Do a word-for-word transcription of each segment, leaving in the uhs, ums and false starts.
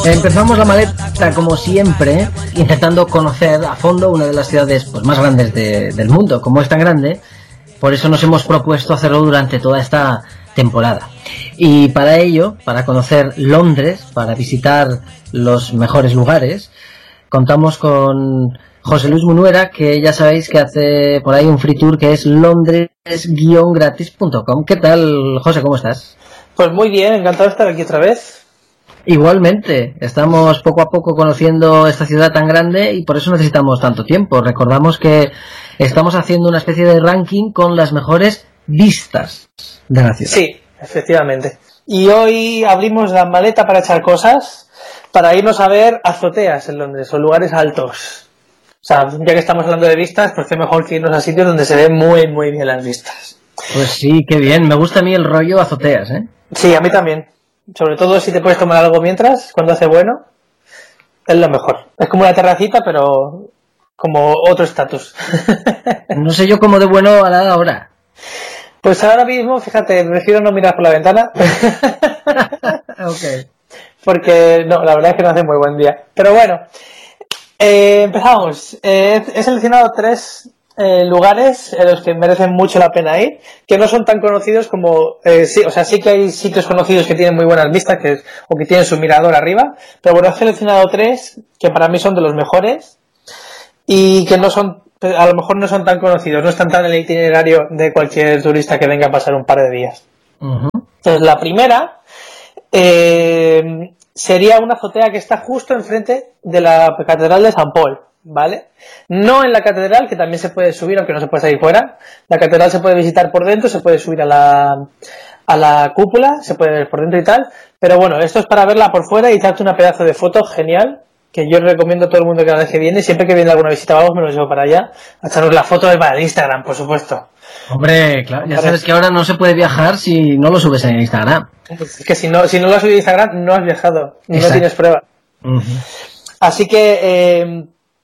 Empezamos la maleta como siempre, intentando conocer a fondo una de las ciudades pues, más grandes de, del mundo. Como es tan grande, por eso nos hemos propuesto hacerlo durante toda esta temporada. Y para ello, para conocer Londres, para visitar los mejores lugares, contamos con José Luis Munuera, que ya sabéis que hace por ahí un free tour que es londres guion gratis punto com. ¿Qué tal, José? ¿Cómo estás? Pues muy bien, encantado de estar aquí otra vez. Igualmente, estamos poco a poco conociendo esta ciudad tan grande y por eso necesitamos tanto tiempo. Recordamos que estamos haciendo una especie de ranking con las mejores vistas de la ciudad. Sí, efectivamente. Y hoy abrimos la maleta para echar cosas, para irnos a ver azoteas en Londres, o lugares altos. O sea, ya que estamos hablando de vistas, pues qué mejor que irnos a sitios donde se ven muy, muy bien las vistas. Pues sí, qué bien. Me gusta a mí el rollo azoteas, ¿eh? Sí, a mí también. Sobre todo si te puedes tomar algo mientras, cuando hace bueno, es lo mejor. Es como una terracita, pero como otro estatus. No sé yo cómo de bueno a la hora. Pues ahora mismo, fíjate, prefiero no mirar por la ventana. Ok. Porque, no, la verdad es que no hace muy buen día. Pero bueno, eh, empezamos. Eh, he seleccionado tres eh, lugares en los que merecen mucho la pena ir, que no son tan conocidos como, eh, sí, o sea, sí que hay sitios conocidos que tienen muy buenas vistas, que, o que tienen su mirador arriba, pero bueno, he seleccionado tres que para mí son de los mejores y que no son, a lo mejor no son tan conocidos, no están tan en el itinerario de cualquier turista que venga a pasar un par de días. Uh-huh. Entonces, la primera eh, sería una azotea que está justo enfrente de la Catedral de San Paul, ¿vale? No en la catedral, que también se puede subir, aunque no se puede salir fuera. La catedral se puede visitar por dentro, se puede subir a la, a la cúpula, se puede ver por dentro y tal. Pero bueno, esto es para verla por fuera y echarte una pedazo de foto genial, que yo recomiendo a todo el mundo que cada vez que viene, siempre que viene alguna visita, vamos, me lo llevo para allá, a echarnos la foto para el Instagram, por supuesto. Hombre, claro, ya sabes que ahora no se puede viajar si no lo subes en Instagram. Es que si no, si no lo has subido a Instagram, no has viajado, no Exacto. tienes prueba. Uh-huh. Así que eh,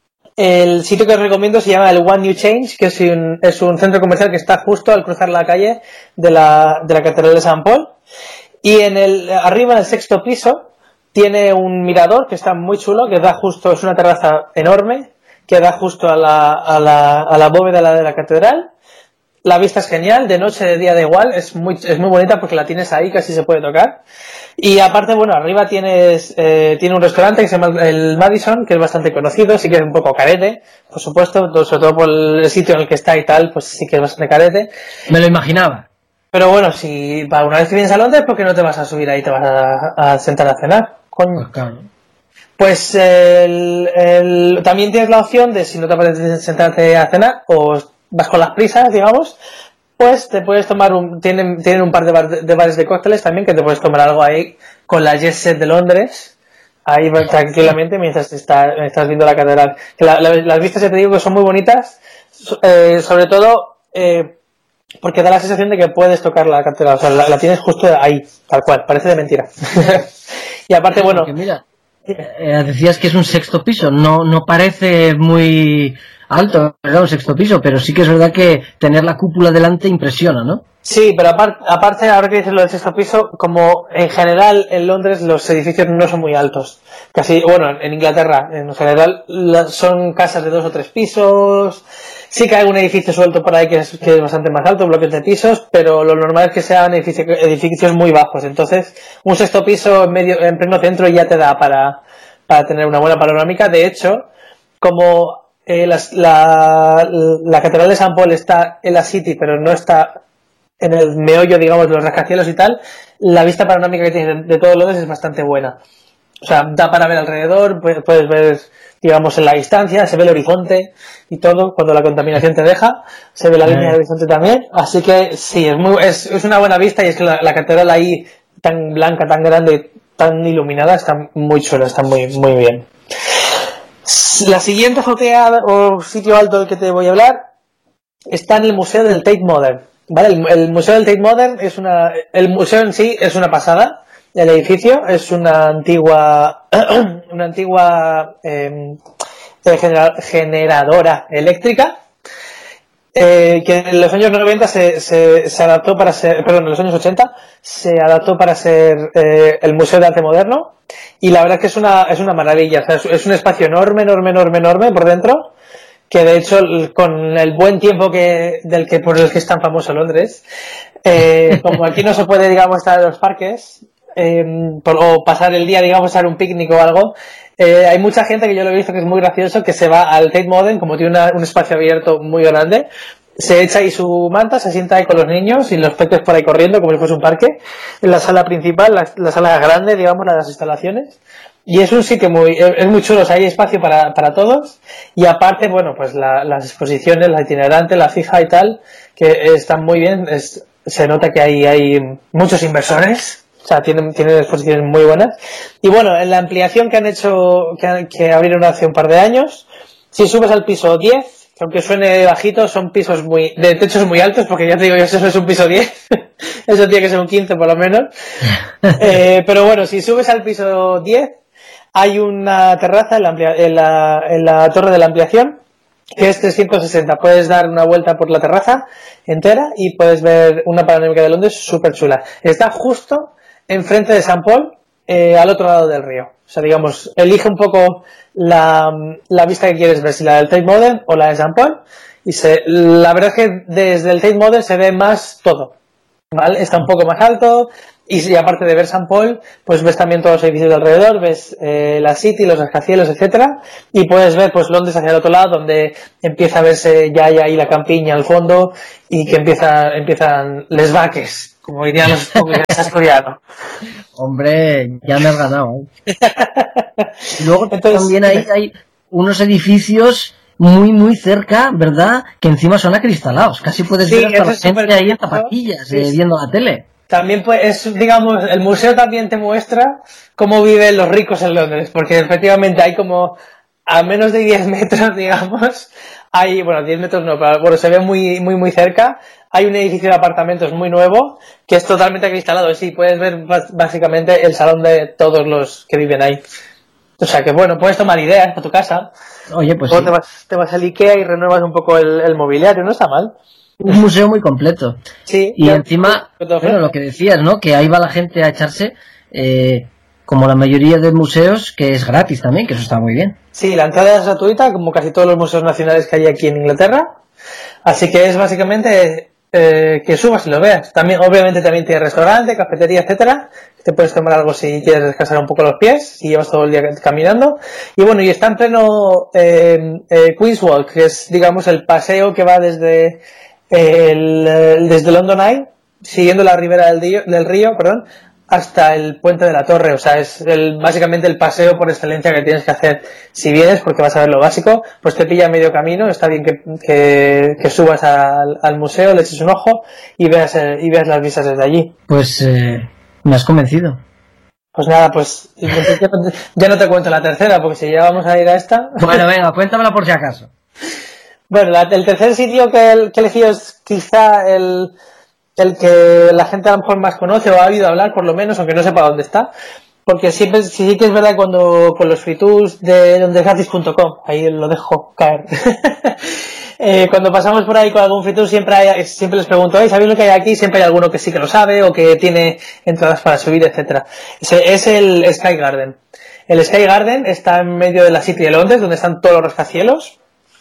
el sitio que os recomiendo se llama el One New Change, que es un, es un centro comercial que está justo al cruzar la calle de la, de la Catedral de San Paul. Y en el, arriba, en el sexto piso, tiene un mirador que está muy chulo, que da justo, es una terraza enorme, que da justo a la, a la, a la bóveda de la, de la catedral. La vista es genial, de noche, de día da igual, es muy, es muy bonita porque la tienes ahí, casi se puede tocar. Y aparte, bueno, arriba tienes, eh, tiene un restaurante que se llama el Madison, que es bastante conocido, sí que es un poco carete, por supuesto, sobre todo por el sitio en el que está y tal, pues sí que es bastante carete. Me lo imaginaba. Pero bueno, si para una vez que vienes a Londres, ¿por qué no te vas a subir ahí y te vas a, a sentar a cenar? Coño. Pues claro. Pues el, el, también tienes la opción de, si no te apetece sentarte a cenar, o vas con las prisas, digamos, pues te puedes tomar un, tienen, tienen un par de, bar, de bares de cócteles también, que te puedes tomar algo ahí con la Jet Set de Londres, ahí tranquilamente mientras estás, estás viendo la catedral. La, la, las vistas, ya te digo, que son muy bonitas, eh, sobre todo eh, porque da la sensación de que puedes tocar la catedral, o sea, la, la tienes justo ahí, tal cual, parece de mentira. Y aparte, bueno... Porque mira, eh, decías que es un sexto piso, no, no parece muy alto, era un sexto piso, pero sí que es verdad que tener la cúpula delante impresiona, ¿no? Sí, pero aparte, aparte ahora que dices lo del sexto piso, como en general en Londres los edificios no son muy altos. Casi, bueno, en Inglaterra en general son casas de dos o tres pisos. Sí que hay un edificio suelto por ahí que es, que es bastante más alto, bloques de pisos, pero lo normal es que sean edificios, edificios muy bajos. Entonces, un sexto piso en medio, en pleno centro ya te da para, para tener una buena panorámica. De hecho, como eh, las, la, la Catedral de San Paul está en la City, pero no está en el meollo, digamos, de los rascacielos y tal, la vista panorámica que tienes de, de todo Londres es bastante buena. O sea, da para ver alrededor, puedes, puedes ver, digamos, en la distancia, se ve el horizonte y todo, cuando la contaminación te deja, se ve la línea del horizonte también, así que sí, es muy es, es una buena vista y es que la, la catedral ahí, tan blanca, tan grande, tan iluminada, está muy chula, está muy, muy bien. La siguiente azotea o sitio alto del que te voy a hablar está en el Museo del Tate Modern. Vale, el, el Museo del Tate Modern es una, el museo en sí es una pasada. El edificio es una antigua, una antigua eh, genera, generadora eléctrica eh, que en los años noventa se, se, se adaptó para ser, perdón, en los años ochenta se adaptó para ser eh, el Museo de Arte Moderno, y la verdad es que es una, es una maravilla. O sea, es, es un espacio enorme, enorme, enorme, enorme por dentro, que de hecho con el buen tiempo que del que por el que es tan famoso Londres, eh, como aquí no se puede, digamos, estar en los parques, eh, por, o pasar el día, digamos, a un picnic o algo, eh, hay mucha gente, que yo lo he visto, que es muy gracioso, que se va al Tate Modern, como tiene una, un espacio abierto muy grande, se echa ahí su manta, se sienta ahí con los niños y los peques por ahí corriendo como si fuese un parque, en la sala principal, la, la sala grande, digamos, la de las instalaciones. Y es un sitio muy, es muy chulo, o sea, hay espacio para, para todos, y aparte, bueno, pues la, las exposiciones, la itinerante, la fija y tal, que están muy bien, es, se nota que hay, hay muchos inversores, o sea, tienen, tienen exposiciones muy buenas. Y bueno, en la ampliación que han hecho, que, que abrieron hace un par de años, si subes al piso diez, que aunque suene bajito, son pisos muy, de techos muy altos, porque ya te digo yo, eso es un piso diez, eso tiene que ser un quince por lo menos. Eh, pero bueno, si subes al piso diez, hay una terraza en la, amplia, en, la, en la torre de la ampliación, que es trescientos sesenta. Puedes dar una vuelta por la terraza entera y puedes ver una panorámica de Londres súper chula. Está justo enfrente de San Paul, eh, al otro lado del río. O sea, digamos, elige un poco la, la vista que quieres ver, si la del Tate Modern o la de San Paul. Y se, la verdad es que desde el Tate Modern se ve más todo, ¿vale? Está un poco más alto, y, y aparte de ver San Paul, pues ves también todos los edificios de alrededor, ves eh, la City, los rascacielos, etcétera, y puedes ver pues Londres hacia el otro lado, donde empieza a verse ya hay ahí la campiña al fondo, y que empieza, empiezan les vaques, como dirían los asturianos. Hombre, ya me has ganado, ¿eh? Y luego Entonces, también hay, hay unos edificios muy muy cerca, ¿verdad? Que encima son acristalados, casi puedes sí, ver hasta la gente super ahí en zapatillas, sí, eh, viendo la tele. También pues es, digamos, el museo también te muestra cómo viven los ricos en Londres, porque efectivamente hay como a menos de diez metros, digamos, hay, bueno, diez metros no, pero bueno, se ve muy muy muy cerca, hay un edificio de apartamentos muy nuevo que es totalmente acristalado, sí, puedes ver básicamente el salón de todos los que viven ahí. O sea que bueno, puedes tomar ideas para tu casa. Oye, pues sí. te vas, te vas al Ikea y renuevas un poco el, el mobiliario, no está mal. Un museo muy completo. Sí. Y encima, bueno, lo que decías, ¿no? Que ahí va la gente a echarse, eh, como la mayoría de museos, que es gratis también, que eso está muy bien. Sí, la entrada es gratuita, como casi todos los museos nacionales que hay aquí en Inglaterra. Así que es básicamente eh, que subas y lo veas. También, obviamente, también tiene restaurante, cafetería, etcétera. Te puedes tomar algo si quieres descansar un poco los pies, si llevas todo el día caminando. Y bueno, y está en pleno eh, eh, Queen's Walk, que es, digamos, el paseo que va desde el, el desde London Eye, siguiendo la ribera del río, del río, perdón, hasta el puente de la Torre. O sea, es el, básicamente el paseo por excelencia que tienes que hacer si vienes, porque vas a ver lo básico. Pues te pilla medio camino, está bien que, que, que subas al, al museo, le eches un ojo y veas, eh, y veas las vistas desde allí. Pues eh, me has convencido. Pues nada, pues ya no te cuento la tercera, porque si ya vamos a ir a esta... Bueno, venga, cuéntamela por si acaso. Bueno, la, el tercer sitio que, que he elegido es quizá el... el que la gente a lo mejor más conoce o ha oído hablar, por lo menos, aunque no sepa dónde está, porque siempre sí que es verdad cuando con los free tours de londresgratis punto com, ahí lo dejo caer. eh, cuando pasamos por ahí con algún free tour siempre hay, siempre les pregunto, ¿sabéis lo que hay aquí? Siempre hay alguno que sí que lo sabe o que tiene entradas para subir, etcétera. Ese es el Sky Garden. El Sky Garden está en medio de la City de Londres, donde están todos los rascacielos.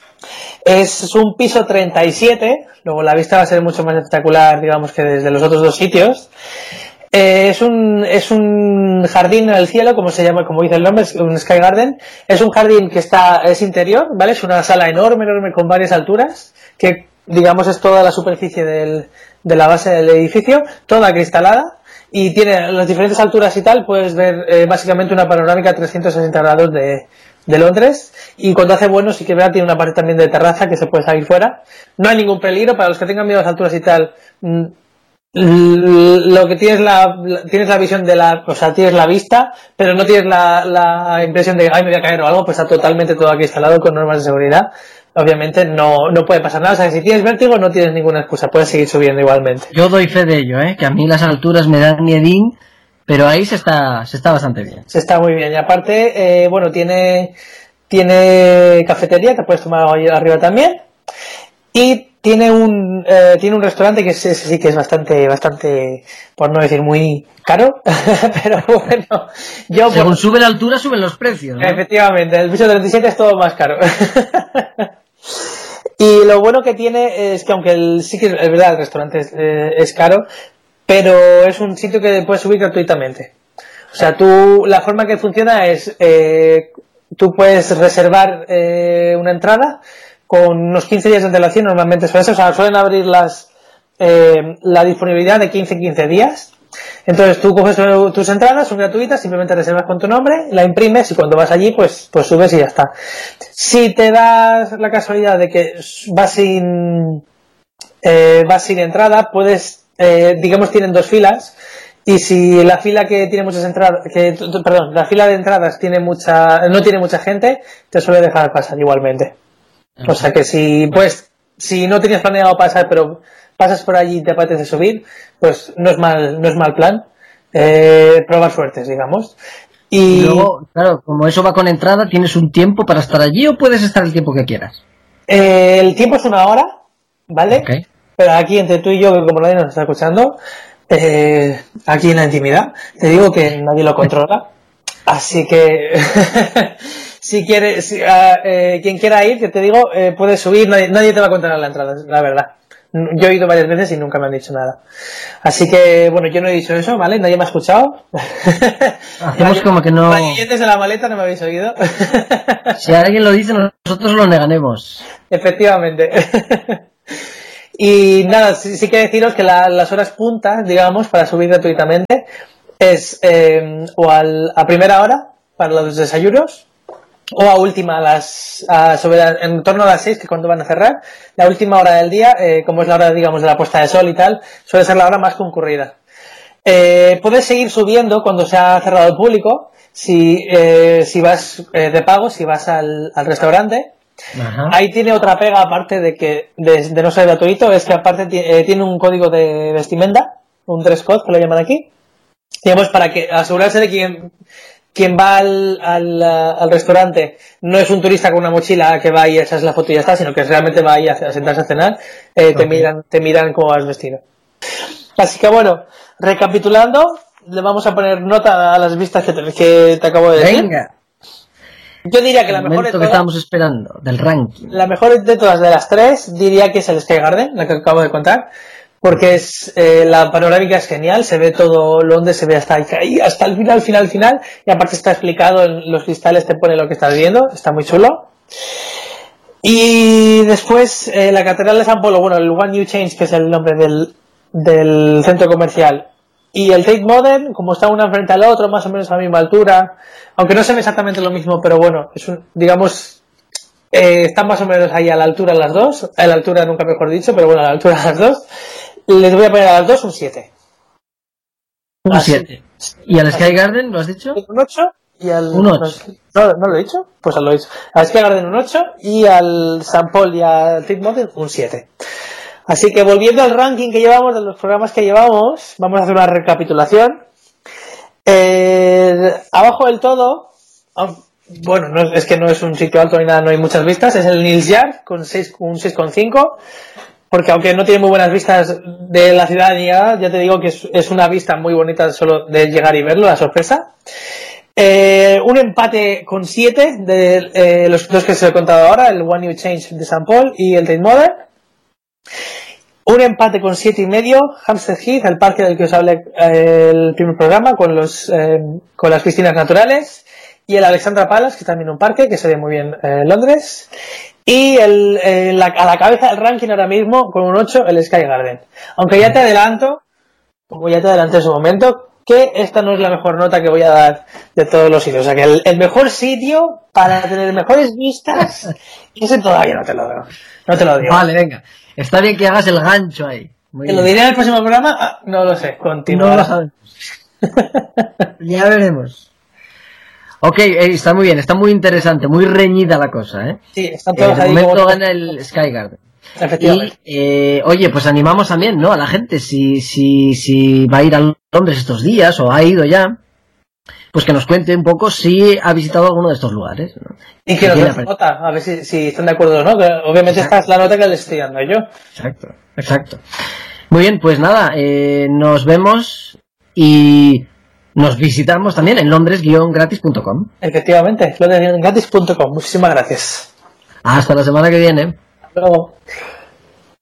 Es un piso treinta y siete, luego la vista va a ser mucho más espectacular, digamos, que desde los otros dos sitios. Eh, es un es un jardín en el cielo, como se llama, como dice el nombre, es un Sky Garden. Es un jardín que está es interior, ¿vale? Es una sala enorme, enorme con varias alturas, que digamos es toda la superficie del, de la base del edificio, toda cristalada, y tiene las diferentes alturas y tal, puedes ver eh, básicamente una panorámica trescientos sesenta grados de de Londres, y cuando hace bueno sí que verdad tiene una parte también de terraza que se puede salir fuera. No hay ningún peligro para los que tengan miedo a las alturas y tal. Lo que tienes la, tienes la visión de la, o sea, tienes la vista, pero no tienes la, la impresión de ay me voy a caer o algo, pues está totalmente todo aquí instalado con normas de seguridad. Obviamente no, no puede pasar nada, o sea, si tienes vértigo no tienes ninguna excusa, puedes seguir subiendo igualmente. Yo doy fe de ello, eh, que a mí las alturas me dan miedín. Pero ahí se está se está bastante bien. Se está muy bien. Y aparte, eh, bueno, tiene tiene cafetería, te puedes tomar algo allí arriba también. Y tiene un eh, tiene un restaurante que es, ese sí que es bastante, bastante, por no decir muy caro, pero bueno, yo según por... sube la altura suben los precios, ¿no? Efectivamente, el piso treinta y siete es todo más caro. Y lo bueno que tiene es que aunque el, sí que es verdad el restaurante es, eh, es caro, pero es un sitio que puedes subir gratuitamente. O sea, tú, la forma que funciona es, eh, tú puedes reservar eh, una entrada con unos quince días de antelación, normalmente suele ser, o sea, suelen abrir las, eh, la disponibilidad de quince en quince días. Entonces tú coges tus entradas, son gratuitas, simplemente reservas con tu nombre, la imprimes y cuando vas allí pues, pues subes y ya está. Si te das la casualidad de que vas sin, eh, vas sin entrada, puedes, eh, digamos tienen dos filas, y si la fila que tiene muchas entradas, que, perdón, la fila de entradas tiene mucha, no tiene mucha gente, te suele dejar pasar igualmente. O sea que si, pues, si no tenías planeado pasar, pero pasas por allí y te apetece subir, pues no es mal, no es mal plan, eh, probar suertes, digamos. Y... y luego, claro, como eso va con entrada, ¿tienes un tiempo para estar allí o puedes estar el tiempo que quieras? Eh, el tiempo es una hora, ¿vale? Okay. Pero aquí entre tú y yo, que como nadie nos está escuchando, eh, aquí en la intimidad, te digo que nadie lo controla. Así que si quieres, si, uh, eh, quien quiera ir, que te digo, eh, puedes subir, nadie, nadie te va a controlar la entrada, la verdad. Yo he ido varias veces y nunca me han dicho nada. Así que, bueno, yo no he dicho eso, ¿vale? Nadie me ha escuchado. Hacemos como que no... Los oyentes de la maleta no me habéis oído. Si alguien lo dice, nosotros lo negaremos. Efectivamente. Y nada, sí, sí que deciros que la, las horas puntas, digamos, para subir gratuitamente, es eh, o al, a primera hora, para los desayunos, o a última, a las, a, sobre la, en torno a las seis, que es cuando van a cerrar. La última hora del día, eh, como es la hora, digamos, de la puesta de sol y tal, suele ser la hora más concurrida. Eh, puedes seguir subiendo cuando se ha cerrado el público, si, eh, si vas eh, de pago, si vas al, al restaurante. Ajá. Ahí tiene otra pega, aparte de que de, de no ser gratuito, es que aparte t- eh, tiene un código de vestimenta, un dress code, que lo llaman aquí, digamos, para que asegurarse de que quien, quien va al, al, al restaurante no es un turista con una mochila que va y esa es la foto y ya está, sino que realmente va ahí a, a sentarse a cenar, eh, te, okay. miran, te miran cómo vas vestido. Así que bueno, recapitulando, le vamos a poner nota a las vistas que te, que te acabo de decir. Venga. Yo diría que la el mejor de todas, que estábamos esperando, del ranking. La mejor de todas de las tres, diría que es el Sky Garden, la que acabo de contar, porque es eh, la panorámica es genial, se ve todo Londres, se ve hasta ahí, hasta el final, final, final, y aparte está explicado en los cristales, te pone lo que estás viendo, está muy chulo. Y después eh, la Catedral de San Polo, bueno, el One New Change, que es el nombre del, del centro comercial, y el Tate Modern, como está una frente al otro, más o menos a la misma altura, aunque no se ve exactamente lo mismo, pero bueno, es un, digamos, eh, están más o menos ahí a la altura las dos, a la altura nunca mejor dicho, pero bueno, a la altura las dos. Les voy a poner a las dos un siete. Un siete. ¿Y al Sky Garden lo has dicho? Un ocho y al... Un ocho. ¿No, ¿No lo he dicho? Pues lo he dicho. Al Sky Garden un ocho y al San Paul y al Tate Modern un siete. Así que volviendo al ranking que llevamos, de los programas que llevamos, vamos a hacer una recapitulación. Eh, abajo del todo, bueno, no, es que no es un sitio alto ni nada, no hay muchas vistas, es el Neal's Yard con seis, un seis coma cinco, porque aunque no tiene muy buenas vistas de la ciudad ni nada, ya te digo que es, es una vista muy bonita solo de llegar y verlo, la sorpresa. Eh, un empate con siete de eh, los dos que se he contado ahora, el One New Change de San Paul y el Tate Modern. Un empate con siete y medio, Hampstead Heath, el parque del que os hablé eh, el primer programa, con los eh, con las piscinas naturales, y el Alexandra Palace, que es también un parque que se ve muy bien en eh, Londres, y el, eh, la, a la cabeza del ranking ahora mismo, con un ocho, el Sky Garden. Aunque ya te adelanto, como ya te adelanté en su momento, que esta no es la mejor nota que voy a dar de todos los sitios. O sea que el, el mejor sitio para tener mejores vistas, ese todavía no te lo digo. No te lo digo. Vale, venga. Está bien que hagas el gancho ahí. Muy ¿Te bien. Lo diré en el próximo programa? Ah, no lo sé. Continúa. No lo sabemos. Ya veremos. Ok, eh, está muy bien, está muy interesante, muy reñida la cosa, ¿eh? Sí, están todos eh, ahí. De momento como... gana el Sky Garden. Efectivamente. Y, eh, oye, pues animamos también, ¿no? A la gente, si, si, si va a ir a Londres estos días, o ha ido ya, pues que nos cuente un poco si ha visitado alguno de estos lugares, ¿no? Y que nos dé su nota, a ver si, si están de acuerdo o no, que obviamente exacto. Esta es la nota que les estoy dando yo. Exacto, exacto. Muy bien, pues nada, eh, nos vemos y nos visitamos también en londres guion gratis punto com. Efectivamente, londres guion gratis punto com. Muchísimas gracias. Hasta la semana que viene. Hasta luego.